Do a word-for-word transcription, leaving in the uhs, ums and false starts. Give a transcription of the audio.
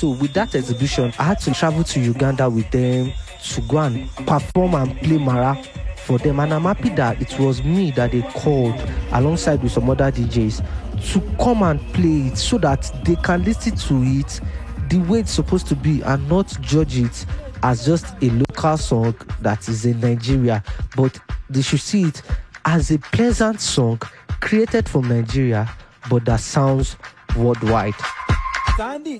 So with that exhibition, I had to travel to Uganda with them to go and perform and play Mara for them. And I'm happy that it was me that they called alongside with some other D Js to come and play it so that they can listen to it the way it's supposed to be and not judge it as just a local song that is in Nigeria, but they should see it as a pleasant song created from Nigeria but that sounds worldwide. Sandy.